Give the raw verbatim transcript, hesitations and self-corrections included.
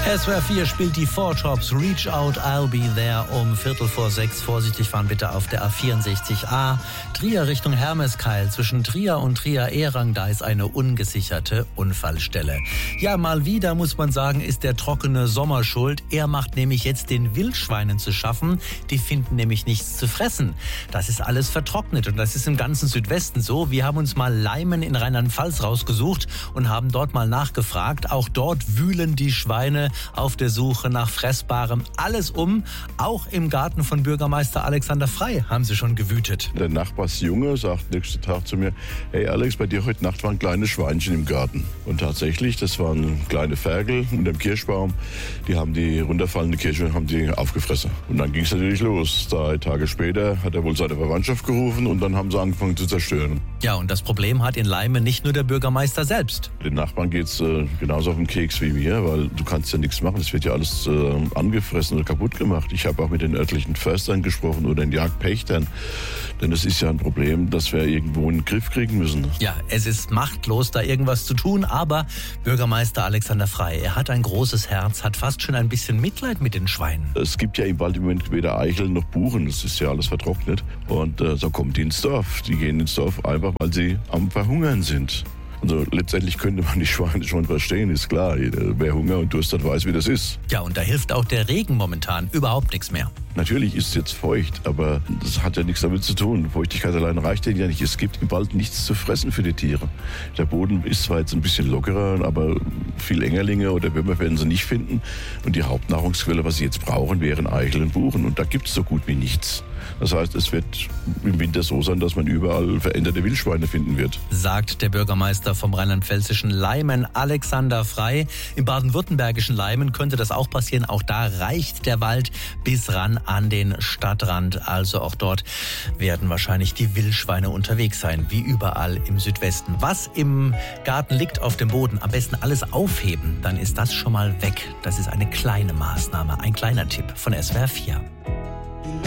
S W R vier spielt die Four Tops Reach Out, I'll Be There um Viertel vor sechs. Vorsichtig fahren bitte auf der A vierundsechzig A. Trier Richtung Hermeskeil. Zwischen Trier und Trier-Ehrang, da ist eine ungesicherte Unfallstelle. Ja, mal wieder muss man sagen, ist der trockene Sommer schuld. Er macht nämlich jetzt den Wildschweinen zu schaffen. Die finden nämlich nichts zu fressen. Das ist alles vertrocknet und das ist im ganzen Südwesten so. Wir haben uns mal Leimen in Rheinland-Pfalz rausgesucht und haben dort mal nachgefragt. Auch dort wühlen die Schweine auf der Suche nach Fressbarem. Alles um, auch im Garten von Bürgermeister Alexander Frey haben sie schon gewütet. Der Nachbarsjunge sagt nächsten Tag zu mir: Hey Alex, bei dir heute Nacht waren kleine Schweinchen im Garten. Und tatsächlich, das waren kleine Ferkel unter dem Kirschbaum. Die haben die runterfallende Kirsche haben die aufgefressen. Und dann ging es natürlich los. Drei Tage später hat er wohl seine Verwandtschaft gerufen und dann haben sie angefangen zu zerstören. Ja, und das Problem hat in Leimen nicht nur der Bürgermeister selbst. Den Nachbarn geht's äh, genauso auf den Keks wie mir, weil du kannst ja nichts machen. Es wird ja alles äh, angefressen oder kaputt gemacht. Ich habe auch mit den örtlichen Förstern gesprochen oder den Jagdpächtern. Denn es ist ja ein Problem, das wir irgendwo in den Griff kriegen müssen. Ja, es ist machtlos, da irgendwas zu tun. Aber Bürgermeister Alexander Frey, er hat ein großes Herz, hat fast schon ein bisschen Mitleid mit den Schweinen. Es gibt ja im Wald im Moment weder Eicheln noch Buchen. Es ist ja alles vertrocknet. Und äh, so kommen die ins Dorf. Die gehen ins Dorf einfach, weil sie am Verhungern sind. Also letztendlich könnte man die Schweine schon verstehen, ist klar. Wer Hunger und Durst hat, weiß, wie das ist. Ja, und da hilft auch der Regen momentan überhaupt nichts mehr. Natürlich ist es jetzt feucht, aber das hat ja nichts damit zu tun. Feuchtigkeit allein reicht ja nicht. Es gibt im Wald nichts zu fressen für die Tiere. Der Boden ist zwar jetzt ein bisschen lockerer, aber viel Engerlinge oder Würmer werden sie nicht finden. Und die Hauptnahrungsquelle, was sie jetzt brauchen, wären Eichel und Buchen. Und da gibt es so gut wie nichts. Das heißt, es wird im Winter so sein, dass man überall veränderte Wildschweine finden wird. Sagt der Bürgermeister vom rheinland-pfälzischen Leimen, Alexander Frey. Im baden-württembergischen Leimen könnte das auch passieren. Auch da reicht der Wald bis ran an den Stadtrand. Also auch dort werden wahrscheinlich die Wildschweine unterwegs sein, wie überall im Südwesten. Was im Garten liegt auf dem Boden, am besten alles aufheben. Dann ist das schon mal weg. Das ist eine kleine Maßnahme, ein kleiner Tipp von S W R vier.